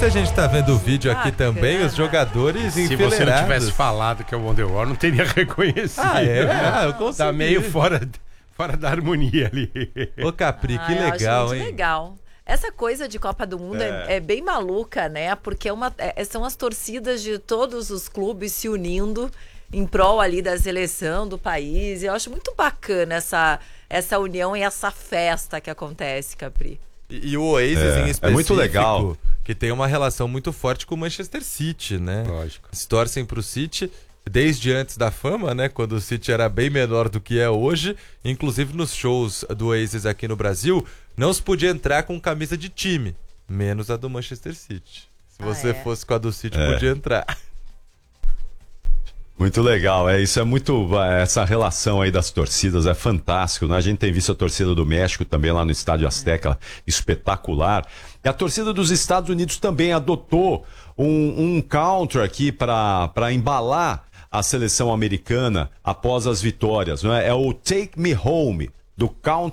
se a gente tá vendo o vídeo aqui Bacana. também, os jogadores enfileirados. Se você não tivesse falado que é o Wonderwall, não teria reconhecido. Eu consegui. Tá meio fora da harmonia ali. Ô, Capri, que eu legal, acho muito hein? legal. Essa coisa de Copa do Mundo é bem maluca, né? Porque são as torcidas de todos os clubes se unindo em prol ali da seleção do país. Eu acho muito bacana essa união e essa festa que acontece, Capri. E o Oasis em específico, é muito legal. Que tem uma relação muito forte com o Manchester City, né? Lógico. Eles torcem pro City desde antes da fama, né? Quando o City era bem menor do que é hoje. Inclusive nos shows do Oasis aqui no Brasil, não se podia entrar com camisa de time, menos a do Manchester City. Se você fosse com a do City, podia entrar. Muito legal, isso é muito, essa relação aí das torcidas é fantástico, né? A gente tem visto a torcida do México também lá no Estádio Azteca, espetacular. E a torcida dos Estados Unidos também adotou um counter aqui para embalar a seleção americana após as vitórias, não é? É o Take Me Home, do Country